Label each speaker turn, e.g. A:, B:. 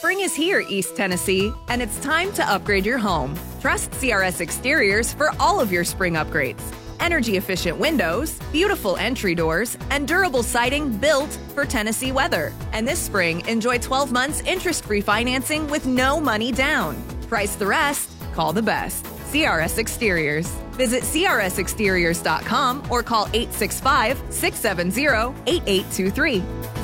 A: Spring is here, East Tennessee, and it's time to upgrade your home. Trust CRS Exteriors for all of your spring upgrades. Energy-efficient windows, beautiful entry doors, and durable siding built for Tennessee weather. And this spring, enjoy 12 months interest-free financing with no money down. Price the rest, call the best. CRS Exteriors. Visit crsexteriors.com or call 865-670-8823.